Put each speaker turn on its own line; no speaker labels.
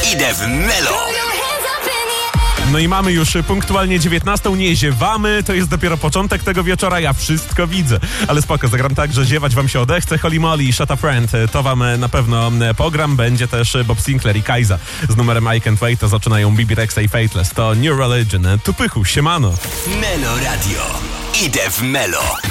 Idę w Melo.
No i mamy już punktualnie 19. Nie ziewamy, to jest dopiero początek tego wieczora, ja wszystko widzę. Ale spoko, zagram tak, że ziewać wam się odechce. Holly Molly i Shut Up Friend, to wam na pewno pogram. Będzie też Bob Sinclair i Kaiza z numerem I Can't Wait, to zaczynają Bibi Rexha i Faithless. To New Religion, Tupychu, siemano.
Melo Radio. Idę w Melo.